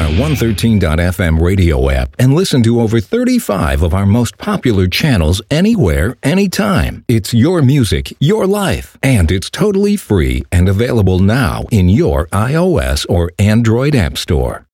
our 113.fm radio app and listen to over 35 of our most popular channels anywhere, anytime. It's your music, your life, and it's totally free and available now in your iOS or Android app store.